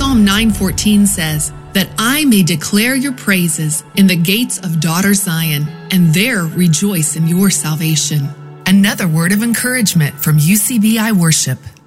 Psalm 9:14 says, that I may declare your praises in the gates of daughter Zion, and there rejoice in your salvation. Another word of encouragement from UCBI Worship.